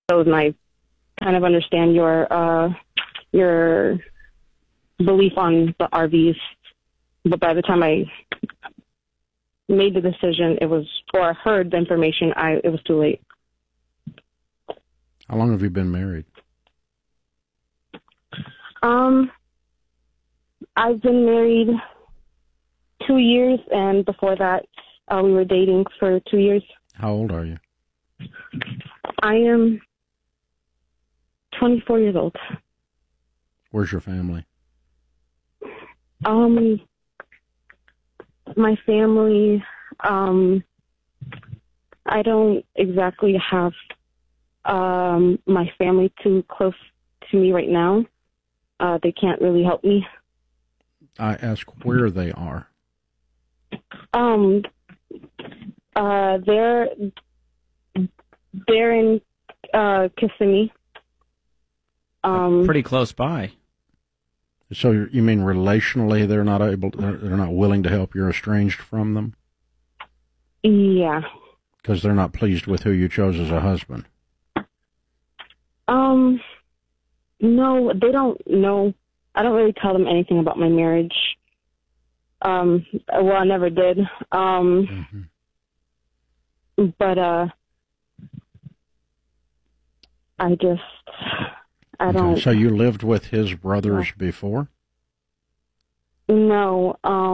and I kind of understand your belief on the RVs. But by the time I made the decision, or heard the information, it was too late. How long have you been married? I've been married 2 years, and before that, we were dating for 2 years. How old are you? I am 24 years old. Where's your family? My family, I don't exactly have my family too close to me right now. They can't really help me. I ask where they are. They're in Kissimmee. Pretty close by. So you mean relationally they're not willing to help? You're estranged from them? Yeah. Because they're not pleased with who you chose as a husband? No, they don't know. I don't really tell them anything about my marriage. Well, I never did. But I don't. So you lived with his brothers before? No.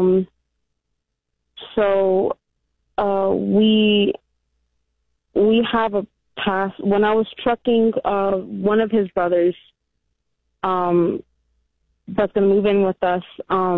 So we have a past. When I was trucking, one of his brothers that's going to move in with us,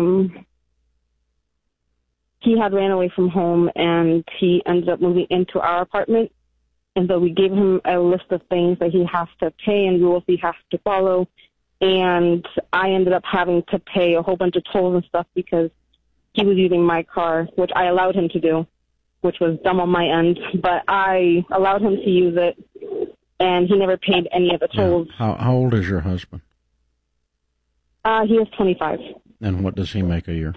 he had ran away from home, and he ended up moving into our apartment. And so we gave him a list of things that he has to pay and rules he has to follow. And I ended up having to pay a whole bunch of tolls and stuff because he was using my car, which I allowed him to do, which was dumb on my end. But I allowed him to use it, and he never paid any of the tolls. Yeah. How old is your husband? He is 25. And what does he make a year?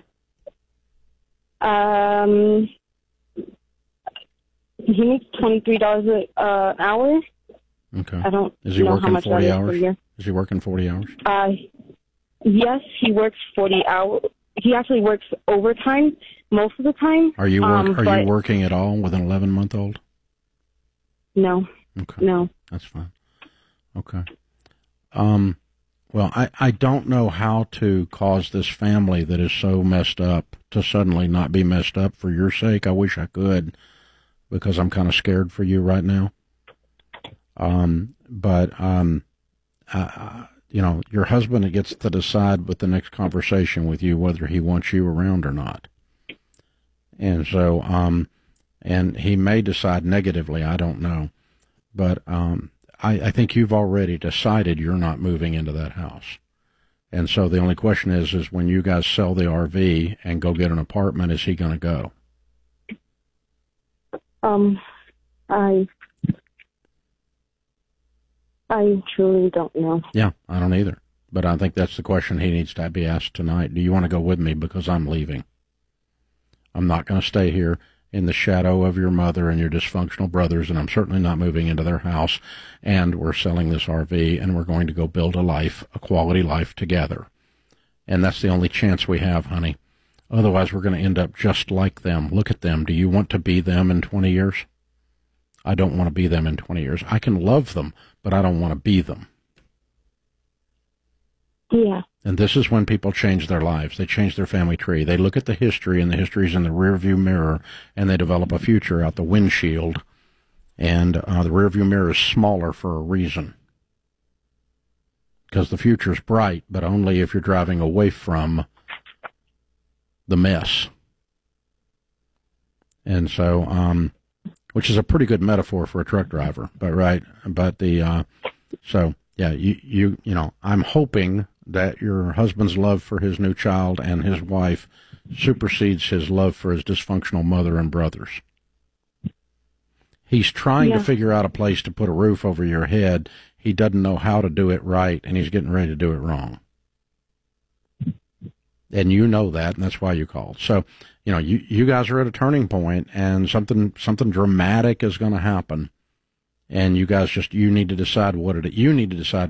He makes $23 an hour. Okay. I don't Is he know working how much 40 that hours? is per year. Is he working 40 hours? Yes, he works 40 hours. He actually works overtime most of the time. Are you you working at all with an 11-month-old? No. Okay. No. That's fine. Okay. Well, I don't know how to cause this family that is so messed up to suddenly not be messed up for your sake. I wish I could, because I'm kind of scared for you right now. Your husband gets to decide with the next conversation with you whether he wants you around or not. And so, and he may decide negatively, I don't know. But I think you've already decided you're not moving into that house. And so the only question is when you guys sell the RV and go get an apartment, is he going to go? I truly don't know. Yeah, I don't either. But I think that's the question he needs to be asked tonight. Do you want to go with me? Because I'm leaving. I'm not going to stay here in the shadow of your mother and your dysfunctional brothers, and I'm certainly not moving into their house. And we're selling this RV, and we're going to go build a quality life together. And that's the only chance we have, honey. Otherwise, we're going to end up just like them. Look at them. Do you want to be them in 20 years? I don't want to be them in 20 years. I can love them, but I don't want to be them. Yeah. And this is when people change their lives. They change their family tree. They look at the history, and the history's in the rearview mirror, and they develop a future out the windshield. And the rearview mirror is smaller for a reason. Because the future's bright, but only if you're driving away from the mess. And so, which is a pretty good metaphor for a truck driver, I'm hoping that your husband's love for his new child and his wife supersedes his love for his dysfunctional mother and brothers. He's trying to figure out a place to put a roof over your head. He doesn't know how to do it right, and he's getting ready to do it wrong. And you know that, and that's why you called. So, you guys are at a turning point, and something dramatic is going to happen. and you guys you need to decide you need to decide